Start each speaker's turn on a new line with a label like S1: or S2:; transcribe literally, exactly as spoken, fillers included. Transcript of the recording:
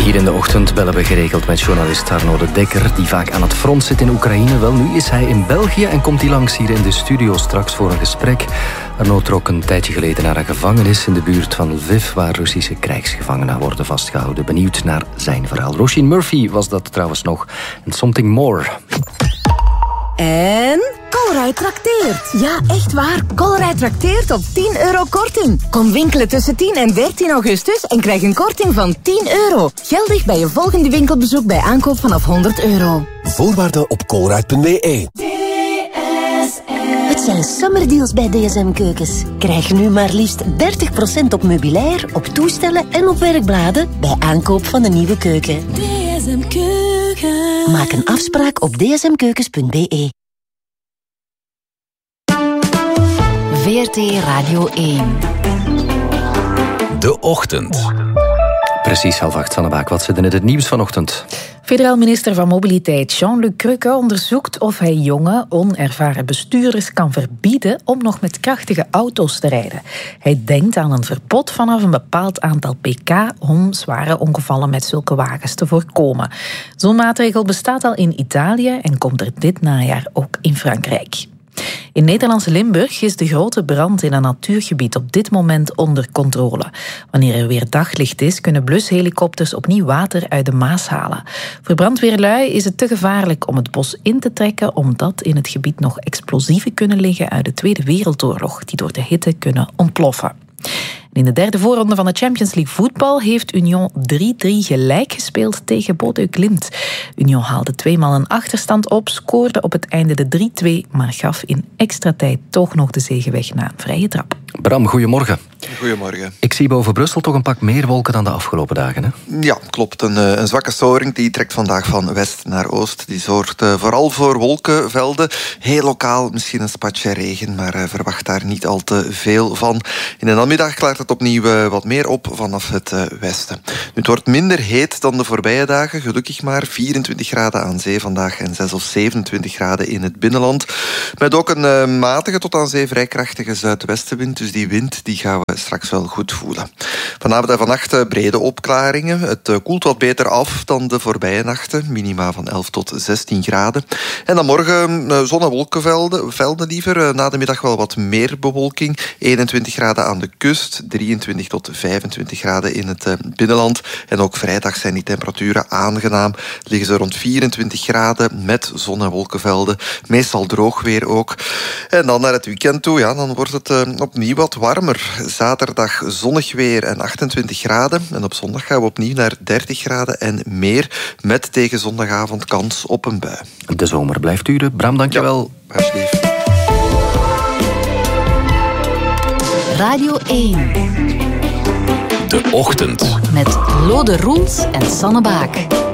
S1: Hier in de ochtend bellen we geregeld met journalist Arno de Dekker, die vaak aan het front zit in Oekraïne. Wel, nu is hij in België en komt hij langs hier in de studio straks voor een gesprek. Arno trok een tijdje geleden naar een gevangenis in de buurt van Lviv, waar Russische krijgsgevangenen worden vastgehouden. Benieuwd naar zijn verhaal. Roisin Murphy was dat trouwens nog. En Something More.
S2: En Colruyt trakteert. Ja, echt waar. Colruyt trakteert op tien euro korting. Kom winkelen tussen tien en dertien augustus en krijg een korting van tien euro. Geldig bij je volgende winkelbezoek bij aankoop vanaf honderd euro.
S3: Voorwaarden op colruyt punt b e.
S4: Het zijn summerdeals bij D S M Keukens. Krijg nu maar liefst dertig procent op meubilair, op toestellen en op werkbladen bij aankoop van een nieuwe keuken.
S5: D S M Keukens.
S4: Maak een afspraak op d s m keukens punt b e.
S6: V R T Radio één.
S3: De Ochtend.
S1: Precies half acht, Sanne Baak. Wat zit in het nieuws vanochtend?
S7: Federaal minister van Mobiliteit Jean-Luc Crukke onderzoekt of hij jonge, onervaren bestuurders kan verbieden om nog met krachtige auto's te rijden. Hij denkt aan een verbod vanaf een bepaald aantal pk om zware ongevallen met zulke wagens te voorkomen. Zo'n maatregel bestaat al in Italië en komt er dit najaar ook in Frankrijk. In Nederlandse Limburg is de grote brand in een natuurgebied op dit moment onder controle. Wanneer er weer daglicht is, kunnen blushelikopters opnieuw water uit de Maas halen. Voor brandweerlui is het te gevaarlijk om het bos in te trekken, omdat in het gebied nog explosieven kunnen liggen uit de Tweede Wereldoorlog, die door de hitte kunnen ontploffen. In de derde voorronde van de Champions League voetbal heeft Union drie drie gelijk gespeeld tegen Bodø Glimt. Union haalde tweemaal een achterstand op, scoorde op het einde de drie twee, maar gaf in extra tijd toch nog de zege weg na een vrije trap.
S1: Bram, goedemorgen.
S8: Goedemorgen.
S1: Ik zie boven Brussel toch een pak meer wolken dan de afgelopen dagen, hè?
S8: Ja, klopt. Een, een zwakke storing die trekt vandaag van west naar oost. Die zorgt uh, vooral voor wolkenvelden. Heel lokaal misschien een spatje regen, maar uh, verwacht daar niet al te veel van. In de namiddag klaart het opnieuw uh, wat meer op vanaf het uh, westen. Nu, het wordt minder heet dan de voorbije dagen, gelukkig maar. vierentwintig graden aan zee vandaag en zes of zevenentwintig graden in het binnenland. Met ook een uh, matige tot aan zee vrij krachtige zuidwestenwind. Dus die wind die gaan we straks wel goed voelen. Vanavond en vannacht brede opklaringen. Het koelt wat beter af dan de voorbije nachten. Minima van elf tot zestien graden. En dan morgen zon- en wolkenvelden velden liever. Na de middag wel wat meer bewolking. eenentwintig graden aan de kust. drieëntwintig tot vijfentwintig graden in het binnenland. En ook vrijdag zijn die temperaturen aangenaam. Liggen ze rond vierentwintig graden met zon- en wolkenvelden. Meestal droog weer ook. En dan naar het weekend toe, ja, dan wordt het uh, opnieuw wat warmer. Zaterdag zonnig weer en achtentwintig graden. En op zondag gaan we opnieuw naar dertig graden en meer. Met tegen zondagavond kans op een bui.
S1: De zomer blijft duren. Bram, dankjewel.
S8: Ja, alsjeblieft.
S6: Radio één.
S3: De Ochtend.
S6: Met Lode Roels en Sanne Baak.